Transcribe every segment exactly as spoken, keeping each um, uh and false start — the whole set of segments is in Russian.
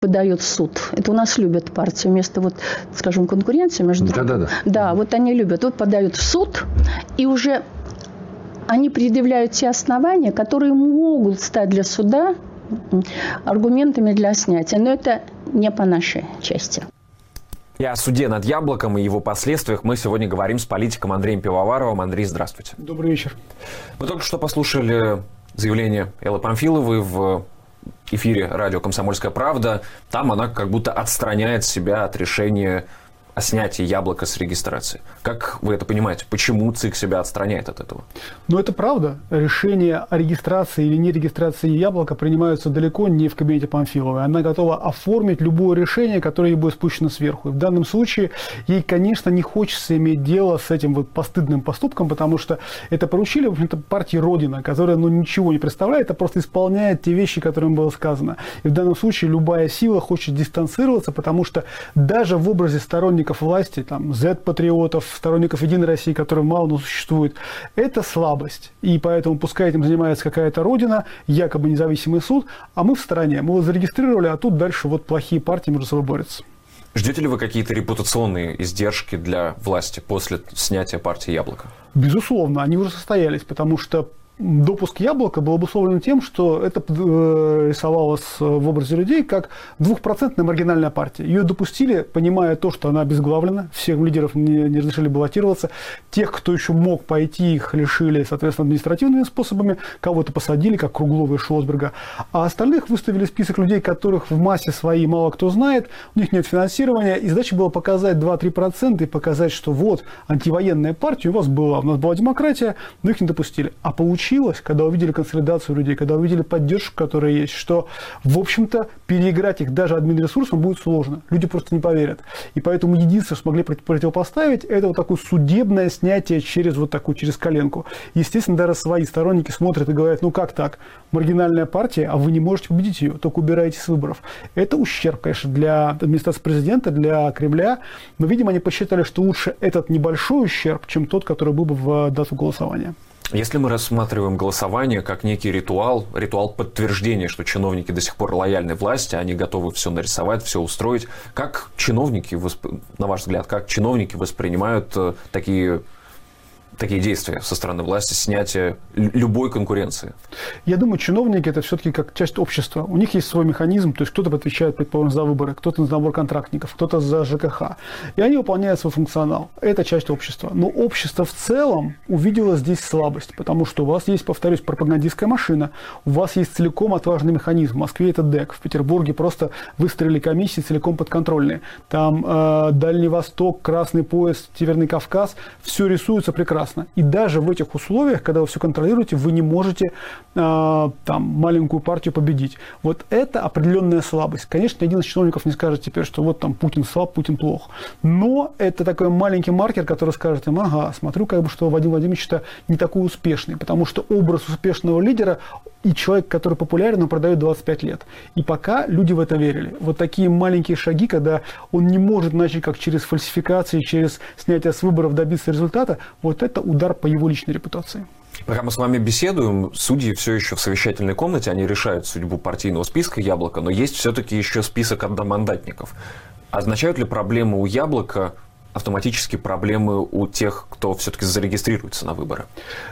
подает в суд. Это у нас любят партии вместо, вот, скажем, конкуренции между... Да, да, да. Да, вот они любят. Вот подают в суд, и уже они предъявляют те основания, которые могут стать для суда аргументами для снятия. Но это не по нашей части. И о суде над Яблоком и его последствиях мы сегодня говорим с политиком Андреем Пивоваровым. Андрей, здравствуйте. Добрый вечер. Мы только что послушали заявление Эллы Памфиловой в эфире радио «Комсомольская правда». Там она как будто отстраняет себя от решения о снятии Яблока с регистрации. Как вы это понимаете? Почему ЦИК себя отстраняет от этого? Ну, это правда. Решения о регистрации или не регистрации Яблока принимаются далеко не в кабинете Памфиловой. Она готова оформить любое решение, которое ей будет спущено сверху. И в данном случае ей, конечно, не хочется иметь дело с этим вот постыдным поступком, потому что это поручили, в общем-то, партии Родина, которая, ну, ничего не представляет, а просто исполняет те вещи, которые им было сказано. И в данном случае любая сила хочет дистанцироваться, потому что даже в образе сторонников власти, там, зет-патриотов, сторонников Единой России, которые мало, но существуют, это слабость. И поэтому пускай этим занимается какая-то Родина, якобы независимый суд, а мы в стороне. Мы его зарегистрировали, а тут дальше вот плохие партии между собой борются. Ждете ли вы какие-то репутационные издержки для власти после снятия партии Яблоко? Безусловно, они уже состоялись, потому что допуск Яблока был обусловлен тем, что это рисовалось в образе людей как двухпроцентная маргинальная партия. Ее допустили, понимая то, что она обезглавлена, всех лидеров не, не разрешили баллотироваться, тех, кто еще мог пойти, их лишили, соответственно, административными способами, кого-то посадили, как Круглова и Шлосберга, а остальных выставили список людей, которых в массе своей мало кто знает, у них нет финансирования, и задача была показать два-три процента и показать, что вот, антивоенная партия у вас была, у нас была демократия, но их не допустили. А получили, когда увидели консолидацию людей, когда увидели поддержку, которая есть, что, в общем-то, переиграть их даже админресурсом будет сложно. Люди просто не поверят. И поэтому единственное, что смогли противопоставить, это вот такое судебное снятие через вот такую, через коленку. Естественно, даже свои сторонники смотрят и говорят, ну как так? Маргинальная партия, а вы не можете победить ее, только убираете с выборов. Это ущерб, конечно, для администрации президента, для Кремля, но, видимо, они посчитали, что лучше этот небольшой ущерб, чем тот, который был бы в дату голосования. Если мы рассматриваем голосование как некий ритуал, ритуал подтверждения, что чиновники до сих пор лояльны власти, они готовы все нарисовать, все устроить, как чиновники, на ваш взгляд, как чиновники воспринимают такие... такие действия со стороны власти, снятие любой конкуренции? Я думаю, чиновники – это все-таки как часть общества. У них есть свой механизм, то есть кто-то отвечает, предположим, за выборы, кто-то за набор контрактников, кто-то за ЖКХ. И они выполняют свой функционал. Это часть общества. Но общество в целом увидело здесь слабость, потому что у вас есть, повторюсь, пропагандистская машина, у вас есть целиком отважный механизм. В Москве это ДЭК, в Петербурге просто выстроили комиссии целиком подконтрольные. Там э, Дальний Восток, Красный пояс, Северный Кавказ, все рисуется прекрасно. И даже в этих условиях, когда вы все контролируете, вы не можете э, там, маленькую партию победить. Вот это определенная слабость. Конечно, ни один из чиновников не скажет теперь, что вот там Путин слаб, Путин плох. Но это такой маленький маркер, который скажет им, ага, смотрю, как бы, что Вадим Владимирович-то не такой успешный, потому что образ успешного лидера и человек, который популярен, он продает двадцать пять лет. И пока люди в это верили. Вот такие маленькие шаги, когда он не может начать как через фальсификации, через снятие с выборов добиться результата, вот это удар по его личной репутации. Пока мы с вами беседуем, судьи все еще в совещательной комнате, они решают судьбу партийного списка Яблока, но есть все-таки еще список одномандатников. Означают ли проблемы у Яблока автоматически проблемы у тех, кто все-таки зарегистрируется на выборы?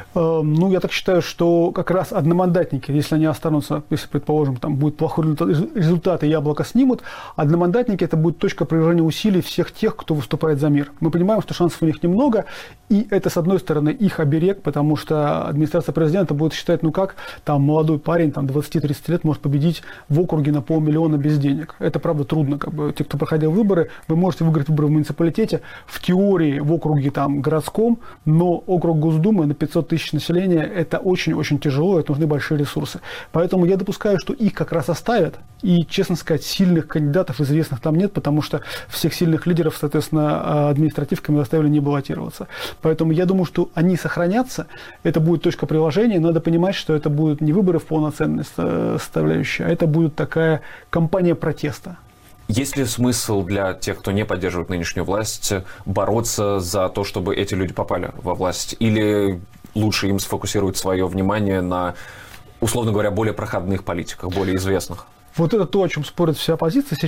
Ну, я так считаю, что как раз одномандатники, если они останутся, если, предположим, там будет плохой результат, результат и Яблоко снимут, одномандатники – это будет точка приложения усилий всех тех, кто выступает за мир. Мы понимаем, что шансов у них немного, и это, с одной стороны, их оберег, потому что администрация президента будет считать, ну как, там молодой парень, там двадцать-тридцать лет может победить в округе на полмиллиона без денег. Это, правда, трудно. Как бы, те, кто проходил выборы, вы можете выиграть выборы в муниципалитете, в теории в округе там городском, но округ Госдумы на пятьсот тысяч населения – это очень-очень тяжело, это нужны большие ресурсы. Поэтому я допускаю, что их как раз оставят, и, честно сказать, сильных кандидатов известных там нет, потому что всех сильных лидеров, соответственно, административками заставили не баллотироваться. Поэтому я думаю, что они сохранятся, это будет точка приложения, надо понимать, что это будут не выборы в полноценной составляющей, а это будет такая кампания протеста. Есть ли смысл для тех, кто не поддерживает нынешнюю власть, бороться за то, чтобы эти люди попали во власть? Или лучше им сфокусировать свое внимание на, условно говоря, более проходных политиках, более известных? Вот это то, о чем спорит вся оппозиция.